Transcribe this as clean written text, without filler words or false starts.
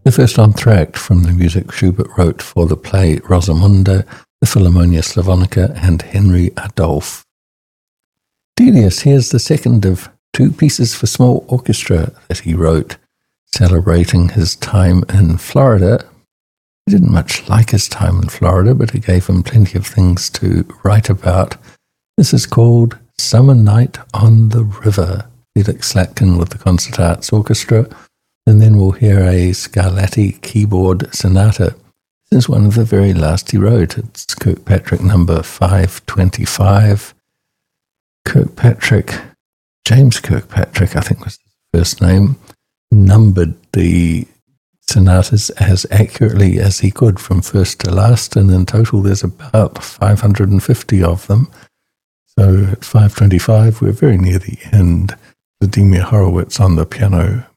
The first entr'acte from the music Schubert wrote for the play Rosamunde, the Philharmonia Slavonica, and Henry Adolphe. Delius here's the second of two pieces for small orchestra that he wrote, celebrating his time in Florida. He didn't much like his time in Florida, but it gave him plenty of things to write about. This is called Summer Night on the River. Felix Slatkin with the Concert Arts Orchestra, and then we'll hear a Scarlatti keyboard sonata. This is one of the very last he wrote. It's Kirkpatrick number 525. James Kirkpatrick, I think was his first name, numbered the sonatas as accurately as he could from first to last, and in total there's about 550 of them. So at 525, we're very near the end. Vladimir Horowitz on the piano,